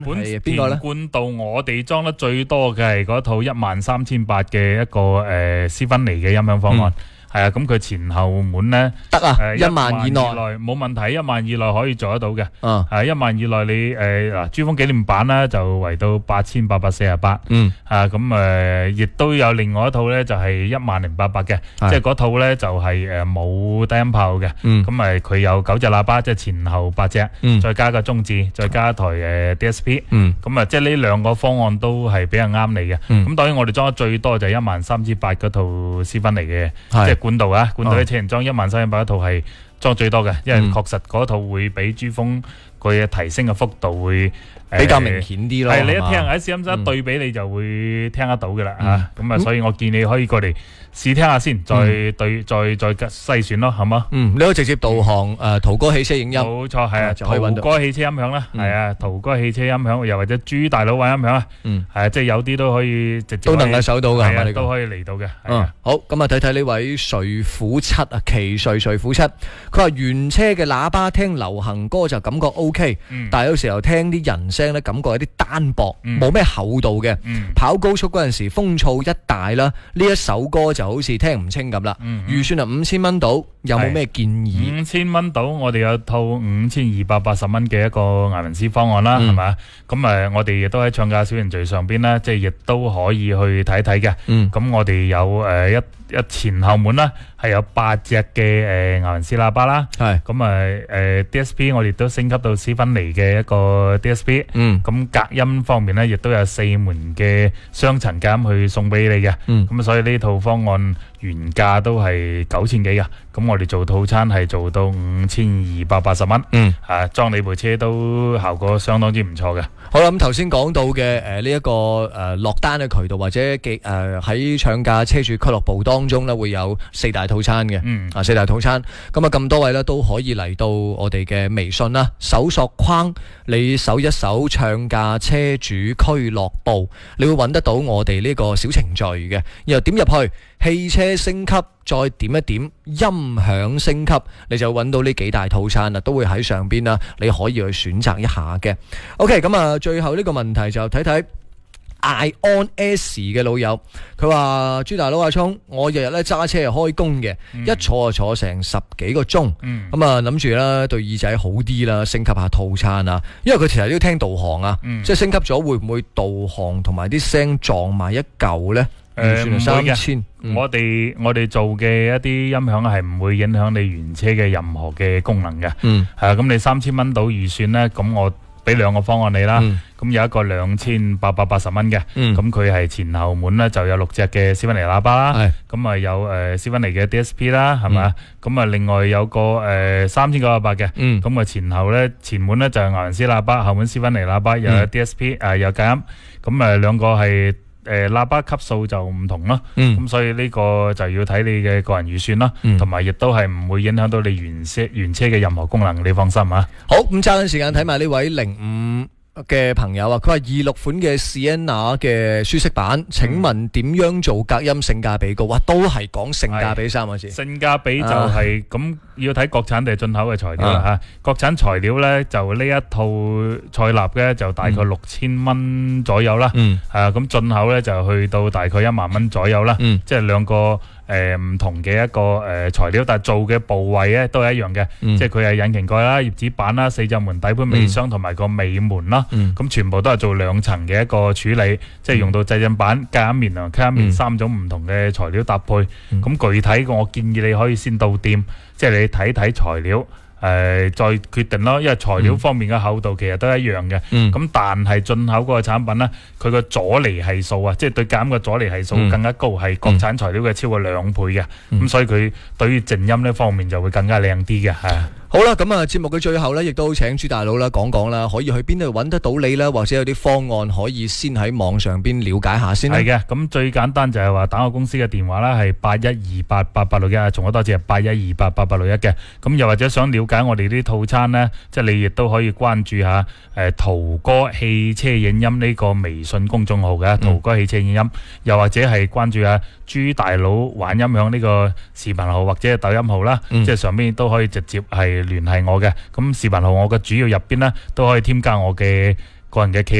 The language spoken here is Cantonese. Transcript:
本田冠道我哋裝得最多嘅係嗰套13800嘅一個斯芬尼嘅音響方案。係啊，咁佢前後門咧得啊，1萬以內冇問題，1萬以內可以做得到嘅。係1萬以內你嗱珠峰紀念版咧就圍到8848。咁亦都有另外一套咧就係10800嘅，即係嗰套咧就係冇低音炮嘅。咁佢有9隻喇叭，即係前後8隻，再加個中置，再加一台DSP。咁即係呢兩個方案都係比較啱你嘅。咁當然我哋裝得最多就係13800嗰套斯芬尼嘅，即係管道啊，管道啲車人裝13800一套係裝最多嘅，因為確實嗰套會比珠峰佢嘅提升嘅幅度會比較明顯啲咯。 係你一聽喺試音室一對比，你就會聽得到嘅啦嚇。咁所以我建議你可以過嚟試聽下先，再篩選咯，係嘛？ 你可以直接導航途歌汽車影音， 冇錯，係啊，途歌汽車音響啦，係啊，途歌汽車音響，又或者朱大佬玩音響啊，係即係有啲都可以直接都能夠搜到嘅，係嘛？ 都可以嚟到嘅。 好，咁啊睇睇呢位瑞虎7啊，奇瑞虎7，佢話原車嘅喇叭聽流行歌就感覺 OK，但係有時候聽啲人聲咧，感覺有啲單薄，冇咩厚度嘅。跑高速嗰陣時風噪一大啦，呢一首歌就好似聽唔清咁啦。預算5000蚊到，有冇咩建議 ？5000蚊到，我哋有套5280蚊嘅一個艾文斯方案啦，係咪？咁我哋亦都喺唱價小型聚上邊啦，即係亦都可以去睇睇嘅。咁我哋有一前後門啦，係有8隻嘅艾文斯喇叭啦。咁DSP 我哋都升級到斯芬尼嘅一個 DSP。咁隔音方面咧，亦都有4門嘅雙層隔音去送俾你嘅。咁所以呢套方案原價都係9000幾㗎，咁我哋做套餐係做到5280蚊。裝你部車都效果相當之唔錯嘅。 好啦，咁頭先講到嘅呢一個落單嘅渠道，或者喺唱價車主俱樂部當中咧，會有4大套餐嘅。4大套餐，咁多位咧都可以嚟到我哋嘅微信啦，搜索框你搜一搜唱價車主俱樂部，你會揾得到我哋呢個小程序嘅，然後點入去汽車升級，再點一點音響升級，你就揾到呢幾大套餐啦，都會喺上邊啦，你可以去選擇一下嘅。OK， 咁最後呢個問題就睇睇iOn S 嘅老友，佢話朱大佬阿聰，我日日咧揸車係開工嘅，一坐就坐成10幾個鐘，諗住啦對耳仔好啲啦，升級下套餐啊，因為佢其實都要聽導航啊，即係升級咗會唔會導航同埋啲聲撞埋一嚿呢？ 唔會嘅，我哋做嘅一啲音響係唔會影響你原車嘅任何嘅功能嘅。咁你3000蚊到預算呢，咁我俾2個方案你啦。咁有一個2880蚊嘅，咁佢係前後門呢就有6隻嘅斯芬尼喇叭啦，咁有斯芬尼嘅 DSP 啦，係咪？咁另外有個3980嘅，咁前門呢就係艾文斯喇叭，後門斯芬尼喇叭，又有 DSP 有隔音，咁2個係喇叭級數就唔同咯，咁所以呢個就要睇你嘅個人預算啦，同埋亦都係唔會影響到你原車嘅任何功能，你放心啊。 好，咁揸緊時間睇埋呢位05嘅朋友啊，佢話26款嘅 Sienna 嘅舒適版，請問點樣做隔音性價比高？哇，都係講性價比3個字。 性價比就係咁，要睇國產定係進口嘅材料啦吓。國產材料咧就呢一套賽納咧就大概6000蚊左右啦。咁進口咧就去到大概1萬蚊左右啦。即係2個唔同嘅一個材料，但係做嘅部位咧都係一樣嘅，即係佢係引擎蓋啦、葉子板啦、4袖門底盤尾箱同埋個尾門啦，咁全部都係做2層嘅一個處理，即係用到制震板、隔音棉同吸音棉3種唔同嘅材料搭配。咁具體我建議你可以先到店，即係你睇睇材料。再決定咯，因為材料方面嘅厚度其實都一樣嘅，咁但係進口嗰個產品呢，佢個阻離係數啊，即係對隔音嘅阻離係數更加高，係國產材料嘅超過2倍嘅，咁所以佢對於靜音呢方面就會更加靚啲嘅，係。 好啦，咁節目嘅最後呢，亦都請朱大佬啦講講啦，可以去邊度揾得到你啦，或者有啲方案可以先喺網上邊了解下先啦。係嘅， 咁最簡單就係話打我公司嘅電話啦，係81288861，仲有多謝係81288861嘅。咁又或者想了解我哋啲套餐呢，即係你亦都可以關注下途歌汽車影音呢個微信公眾號嘅途歌汽車影音，又或者係關注下朱大佬玩音響呢個視頻號或者係抖音號啦，即係上邊都可以直接係聯繫我嘅。咁視頻號我嘅主要入邊呢，都可以添加我嘅個人嘅企